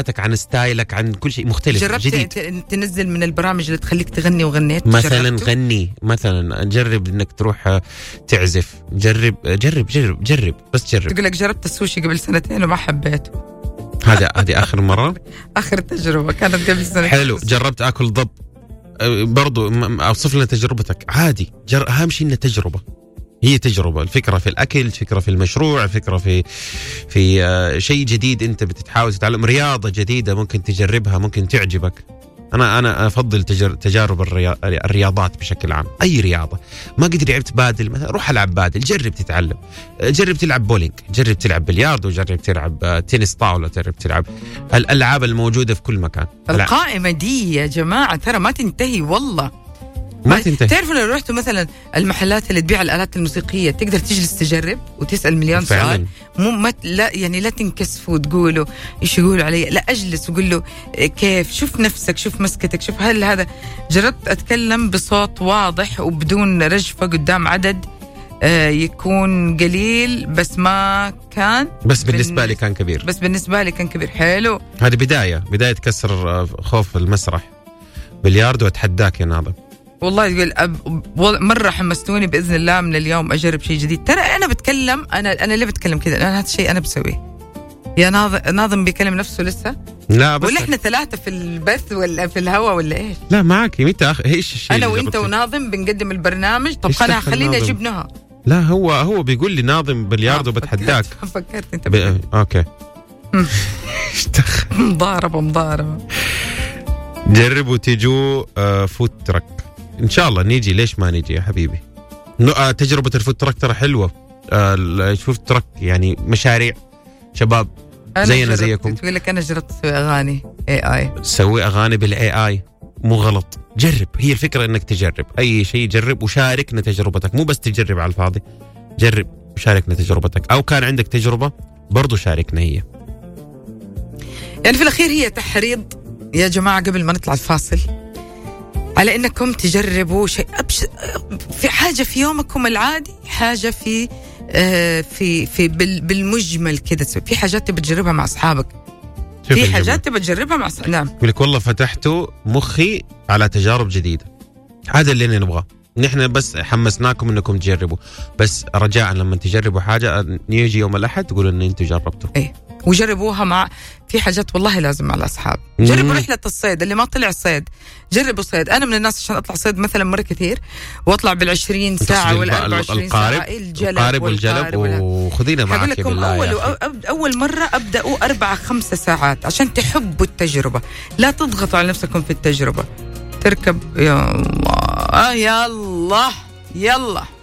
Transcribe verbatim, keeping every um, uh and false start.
حياتك، عن ستايلك، عن كل شيء مختلف جربت جديد. تنزل من البرامج اللي تخليك تغني وغنيت مثلا جربته؟ غني مثلا، جرب انك تروح تعزف، جرب جرب جرب جرب بس جرب. تقول لك جربت السوشي قبل سنتين وما حبيته. هذا هذه اخر مره اخر تجربه كانت قبل سنتين. حلو. جربت اكل ضب برضو، اوصف لنا تجربتك عادي. جر... اهم شيء انها تجربه، هي تجربه. الفكره في الاكل، الفكره في المشروع، الفكره في في آه شيء جديد انت بتتحاول تتعلم، رياضه جديده ممكن تجربها، ممكن تعجبك. انا انا افضل تجر... تجارب الريا... الرياضات بشكل عام. اي رياضه ما قد لعبت بادل مثلا، روح العب بادل، جرب تتعلم. جرب تلعب بولينج، جرب تلعب بلياردو، جرب تلعب تنس طاوله، جرب تلعب الالعاب الموجوده في كل مكان. القائمه دي يا جماعه ترى ما تنتهي والله، ما تنتهي. تعرفوا لو رحتوا مثلا المحلات اللي تبيع الآلات الموسيقية تقدر تجلس تجرب وتسأل مليون فعلا. سؤال. مو ما لا يعني لا تنكسفوا وتقولوا ايش يقولوا علي، لا اجلس وقول له كيف، شوف نفسك، شوف مسكتك، شوف هل هذا. جربت اتكلم بصوت واضح وبدون رجفة قدام عدد آه يكون قليل، بس ما كان، بس بالنسبة لي كان كبير، بس بالنسبة لي كان كبير. حلو. هذه بداية بداية كسر خوف المسرح. بلياردو اتحداك يا ناظم. والله يقول أب مرة حمستوني، بإذن الله من اليوم أجرب شيء جديد. ترى أنا بتكلم، أنا أنا اللي بتكلم كذا، أنا هذا الشيء أنا بسويه. يا ناظم ناظم بيكلم نفسه لسه؟ لا بس ولا إحنا ثلاثة في البث ولا في الهواء ولا إيش؟ لا معك متى أخ... إيش الشيء؟ أنا وأنت وناظم بنقدم البرنامج. طب أنا خليني أجيب نهى. لا هو هو بيقول لي ناظم بلياردو بتحداك. فكرت أنت ب... أوكي. مضاربة مضاربة. جربوا تيجوا آه فوت ترك إن شاء الله نيجي، ليش ما نيجي يا حبيبي؟ آه تجربة الفوت ترك ترى حلوة. آه شوف ترك يعني مشاريع شباب زينا زيكم. تقول لك أنا جربت أسوي أغاني إيه آي، سوي أغاني بالإيه آي، مو غلط. جرب، هي الفكرة إنك تجرب أي شيء، جرب وشاركنا تجربتك، مو بس تجرب على الفاضي، جرب وشاركنا تجربتك. أو كان عندك تجربة برضو شاركنا هي. يعني في الأخير هي تحريض يا جماعة قبل ما نطلع الفاصل على إنكم تجربوا شيء أبش... في حاجة في يومكم العادي، حاجة في آه في في بال... بالمجمل كذا، في حاجات تبى تجربها مع أصحابك، في حاجات تبى تجربها مع أصحابك. نعم. يقول لك والله فتحتوا مخي على تجارب جديدة، هذا اللي نبغاه. نحن بس حمسناكم إنكم تجربوا، بس رجاء لما تجربوا حاجة يجي يوم الأحد تقولوا إن أنتوا جربتوا. إيه وجربوها مع، في حاجات والله لازم مع الأصحاب. جربوا رحلة الصيد، اللي ما طلع الصيد جربوا صيد. أنا من الناس عشان أطلع صيد مثلا مرة كثير وأطلع بالعشرين ساعة ولا أربعة وعشرين ساعة، الجلب القارب والجلب وخذينا معك بالله. أول, أول مرة أبدأوا أربعة خمسة ساعات عشان تحبوا التجربة، لا تضغطوا على نفسكم في التجربة. تركب يا الله يلا يلا